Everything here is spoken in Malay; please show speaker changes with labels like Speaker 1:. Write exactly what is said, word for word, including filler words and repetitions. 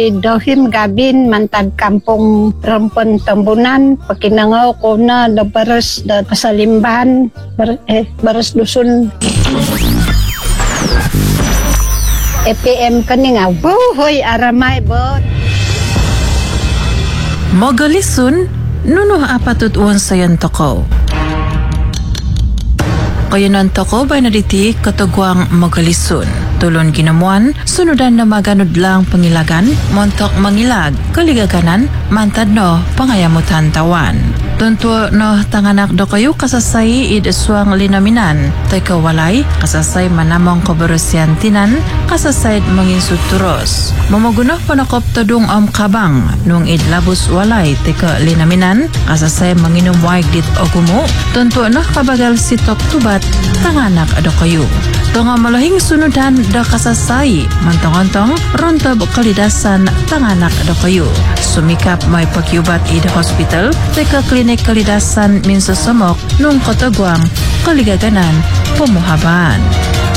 Speaker 1: Dohim Gabin, mantag kampung Rampon Tambunan, pakinangaw ko na da baras da pasalimbahan, bar, eh, baras dusun. E P M kani nga, buhoy aramay bot.
Speaker 2: Mogalisun, nuno apatut uwan sayan toko. Kayanan toko bay naditi katugwang magalisun. Tulon ginamuan, sunudan na maganod lang pangilagan, montok mangilag, kaligaganan, mantad no, pangayamutan tawan. Tuntua no tanganak do kayo kasasay id suang linaminan, tay kawalay, kasasay manamong kabarusyan tinan, kasasay mangin suturos. Mamagunah panakop tadung am kabang, nung id labus walay, tay ka linaminan, kasasay manginom waig dit ogumo, tuntua no kabagal sitok tubat, tanganak do kayo. Tunga malahing sunudan da kasasay, mantong-antong, rontob kalidasan, tanganak do kayo. Sumikap may pagyubat id hospital, teka klinik kalidasan minsa samok, nung katagwang, kaligaganan, pumuhaban.